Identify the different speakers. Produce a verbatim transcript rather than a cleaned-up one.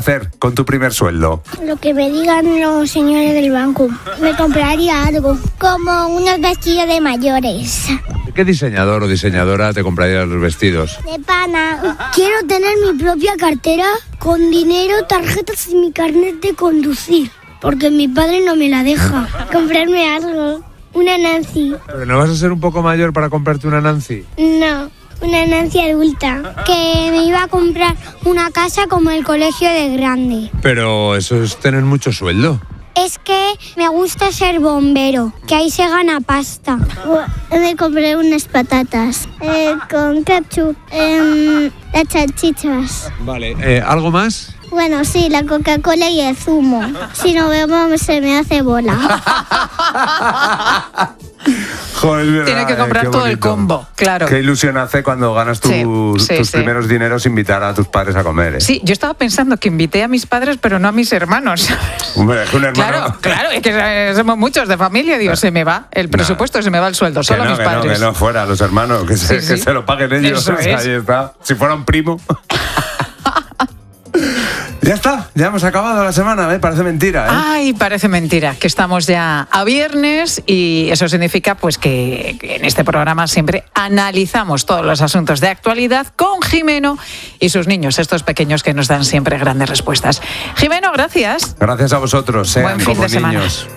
Speaker 1: hacer con tu primer sueldo?
Speaker 2: Lo que me digan los señores del banco. Me compraría algo, como unos vestidos de mayores.
Speaker 1: ¿Qué diseñador o diseñadora te compraría los vestidos?
Speaker 2: De pana. Quiero tener mi propia cartera con dinero, tarjetas y mi carnet de conducir. Porque mi padre no me la deja. Comprarme algo. Una Nancy.
Speaker 1: ¿Pero no vas a ser un poco mayor para comprarte una Nancy?
Speaker 2: No, una Nancy adulta. Que me iba a comprar una casa como el colegio de grande.
Speaker 1: Pero eso es tener mucho sueldo.
Speaker 2: Es que me gusta ser bombero, que ahí se gana pasta. Me compré unas patatas eh, con ketchup, eh, las salchichas.
Speaker 1: Vale, eh, ¿algo más?
Speaker 2: Bueno, sí, la Coca-Cola y el zumo. Si no bebo, se me hace bola.
Speaker 1: Joder, es verdad,
Speaker 3: Tiene que comprar
Speaker 1: eh,
Speaker 3: todo
Speaker 1: bonito.
Speaker 3: el combo, claro.
Speaker 1: Qué ilusión hace cuando ganas tu,
Speaker 3: Sí, sí,
Speaker 1: tus
Speaker 3: sí.
Speaker 1: primeros dineros invitar a tus padres a comer. ¿eh?
Speaker 3: Sí, yo estaba pensando que invité a mis padres, pero no a mis hermanos.
Speaker 1: Hombre, es que un hermano...
Speaker 3: Claro, claro, es que eh, somos muchos de familia. Digo, se me va el presupuesto, se me va el sueldo,
Speaker 1: Que
Speaker 3: solo
Speaker 1: no,
Speaker 3: a mis
Speaker 1: que no,
Speaker 3: padres.
Speaker 1: que no fuera, los hermanos, que, se,
Speaker 3: Sí,
Speaker 1: que
Speaker 3: sí.
Speaker 1: se lo paguen ellos.
Speaker 3: Eso es.
Speaker 1: Ahí está. Si fuera un primo... Ya está, ya hemos acabado la semana, ¿eh? Parece mentira, ¿eh?
Speaker 3: Ay, parece mentira, que estamos ya a viernes y eso significa pues que, que en este programa siempre analizamos todos los asuntos de actualidad con Jimeno y sus niños, estos pequeños que nos dan siempre grandes respuestas. Jimeno, gracias.
Speaker 1: Gracias a vosotros, sean
Speaker 3: Buen fin
Speaker 1: como
Speaker 3: de semana.
Speaker 1: niños.